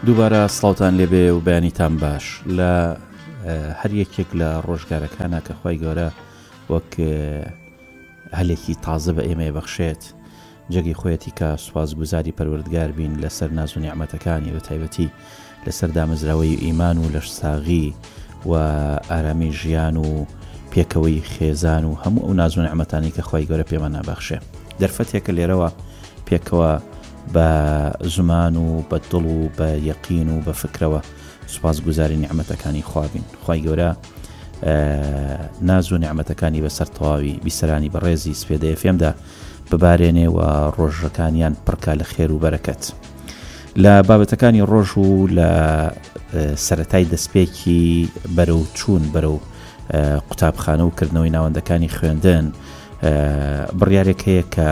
دووبارە سڵاوتان لێبێ و بەیانیتان باش لە هەر یەکێک لە ڕۆژگارەکانە کە خوای گەورە وەک هەلێکی تازە بە ئێمە بەخشێت جێگی خۆیەتی کە سوپاسگوزاری پەروەردگار بین لەسەر ناز و نیعمەتەکانی بە تایبەتی لەسەر دامەزراوەی ئیمان و لەش ساغی و ئارامی ژیان و پێکەوەی خێزان و هەموو ئەو ناز و نیعمەتانی کە خوای گەورە پێمان نابەخشێ. دەرفەتێکە لێرەوە پێکەوە بە زمان و بە دڵ و بە یەقین و بە فکرەوە سوپاسگوزاری نیعمەتەکانی خوابین. خوای گەورە ناز و نیعمەتەکانی بەسەر تەواوی بیسەرانی بەڕێزی سپێدە FM ببارێنێ و ڕۆژەکانیان پڕکا لە خێر و بەرەکەت. لە بابەتەکانی ڕۆژ و لە سەرەتای دەستپێکی بەرەو چوون بەرەو قوتابخانە و کردنەوەی ناوەندەکانی خوێندن بڕیارێک هەیە کە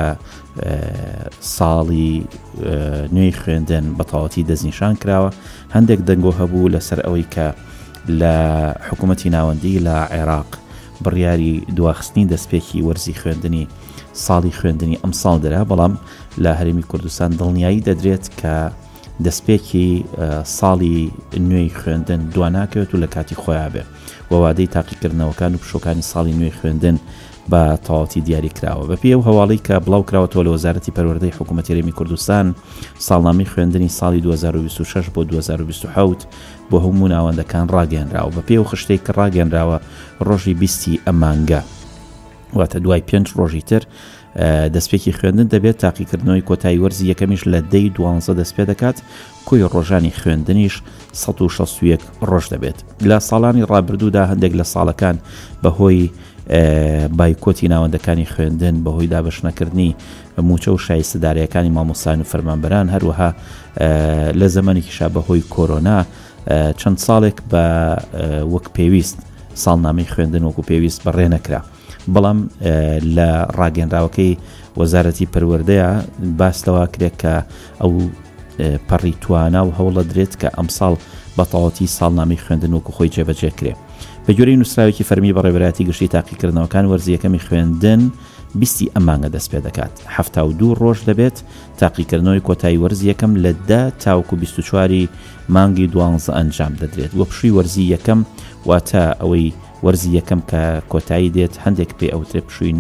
ساڵی نوێی خوێندن بە تەواوەتی دەستنیشان کراوە. هەندێک دەنگۆ هەبوو لەسەر ئەوەی کە لە حکوومەتی ناوەندی لە عێراق بڕیاری دواخستنی دەستپێکی وەرزی خوێندنی ساڵی خوێندنی ئەم ساڵ دەرا، بەڵام لە هەرێمی کوردستان دڵنیایی دەدرێت کە دەستپێکی ساڵی نوێی خوێندن دواناکەوێت و لە کاتی خۆیان بێ و وادەی تاقیکردنەوەکان و پشۆکانی ساڵی نوێی خوێندن بە تەواوەتی دیاری کراوە. بەپێ ئەو هەواڵەی کە بڵاو کراوەتەوە لە وەزارەتی پەروەردەی حکوومەتی هەرێمی کوردستان ساڵنامەی خوێندنی ساڵی 2026 بۆ 2027 بۆ هەموو ناوەندەکان ڕاگەیەنراوە. بەپێ ئەو خشتەی کە ڕاگەیەنراوە ڕۆژی 20 ئەمانگە واتە دوای 5 ڕۆژی تر دەستپێکی خوێندن دەبێت. تاقیکردنەوەی کۆتایی وەرزی یەکەمیش لە 10/12 دەستپێ دەکات، کۆی ڕۆژانی خوێندنیش 161 ڕۆژ دەبێت. لە ساڵانی ڕابردوودا هەندێک لە ساڵەکان بەهۆی بایکۆتی ناوەندەکانی خوێندن بەهۆی دابەشنەکردنی موچە و شایستەداریەکانی مامۆستان و فەرمانبەران هەروەها لە زەمانێکیشا بەهۆی کۆرۆنا چەند ساڵێک بە وەک پێویست ساڵنامەی خوێندن وەکو پێویست بەڕێ نەکرا. بەڵام لە ڕاگەنراوەکەی وەزارەتی پەروەردەیە باس لەوە کرێت کە ئەو پەڕی توانە و هەوڵە درێت کە ئەم ساڵ بە تەواوەتی ساڵنامەی خوێندن وەکو خۆی جێبەجێ کرێ. بە گوێرەی نووسراوێکی فەرمی بەڕێوەبەرایەتی گشتی تاقیکردنەوەکان وەرزی یەکەمی خوێندن 20 ئەمانگە دەست پێ دەکات. 72 ڕۆژ دەبێت تاقیکردنەوەی کۆتایی وەرزی یەکەم لە 10 تاوکو 24 مانگی 12 ئەنجام دەدرێت. وە پشووی وەرزی یەکەم واتە ئەوەی وەرزی یەکەم کە کۆتایی دێت هەندێک پێ ئەوترێ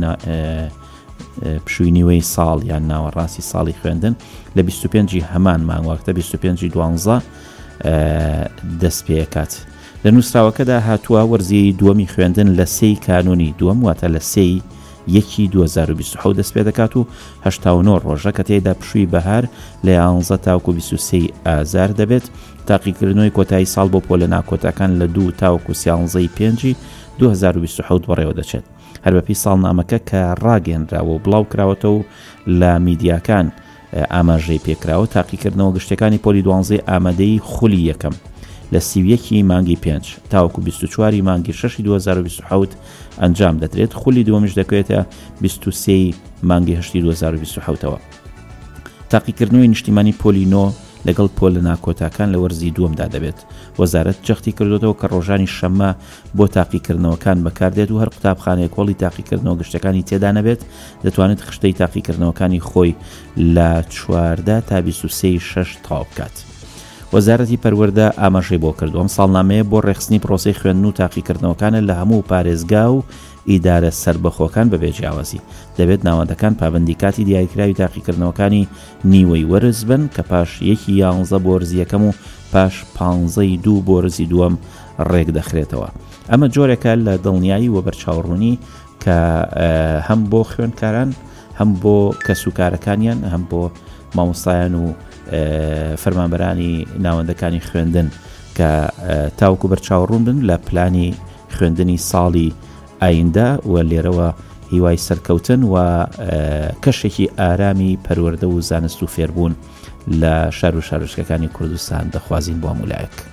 پشووی نیوەی ساڵ یان ناوەڕاستی ساڵی خوێندن لە 25 هەمان مانگ واتە 25/12 دەست پێکات. لە نووسراوەکەدا هاتووە وەرزی دووەمی خوێندن لە 3 کانونی دووەم واتە لە 3/1/2027 دەست پێ دەکات و 89 ڕۆژە کە تێیدا پشووی بەهار لە 11 تاوکو 23 ئازار دەبێت. تاقیکردنەوەی کۆتایی ساڵ بۆ پۆلە ناکۆتەکان لە 2 تاوکو 13/5/2027 بەڕێوە دەچێت. هەر بەپی ساڵنامەکە کە ڕاگەیەنراوە و بڵاو کراوەتەوە و لە میدیاکان ئاماژەی پێکراوە تاقیکردنەوە گشتەکانی پۆلی 12 ئامادەی خولی یەکەم لە 31 مانگی 5 تاوکو 24 مانگی 6 2027 ئەنجام دەدرێت. خولی دووەمیش دەکەوێتە 23 مانگی 8 2027ەوە. تاقیکردنەوەی نیشتیمانی پۆلی 9 لەگەڵ پۆلە ناکۆتاکان لە وەرزی دووەمدا دەبێت. وەزارەت جەختی کردوێتەوە کە ڕۆژانی شەممە بۆ تاقیکردنەوەکان بەکاردێت و هەر قوتابخانەیە کۆڵی تاقیکردنەوە گشتەکانی تێدا نەبێت دەتوانێت خشتەی تاقیکردنەوەکانی خۆی لە 14 تا 23/6 تەواو بکات. وەزارەتی پەروەردە ئاماژەی بۆ کردو ئەم ساڵنامەیە بۆ ڕێخستنی پرۆسەی خوێندن و تاقیکردنەوەکانە لە هەموو پارێزگا و ئیدارە سربەخۆکان بەبێ جیاوازی. دەبێت ناوەندەکان پابەندی کاتی دیاریکراوی تاقیکردنەوەکانی نیوەی وەرز بن کە پاش 1/11 بۆ وەرزی یەکەم و پاش 15/2 بۆ وەرزی دووەم ڕێک دەخرێتەوە. ئەمە جۆرێکە لە دڵنیایی و بەرچاوڕوونی کە هەم بۆ خوێندکاران هەم بۆ کەسوکارەکانیان هەم بۆ مامۆستایان و فەرمانبەرانی ناوەندەکانی خوێندن کە تاوکو بەرچاوڕوون بن لە پلانی خوێندنی ساڵی ئایندا و لێرەوە هیوای سەرکەوتن و کەشێکی ئارامی پەروەردە و زانست و فێربوون لە شار و شارۆچکەکانی کوردستان دەخوازین بۆ هەموو لایەک.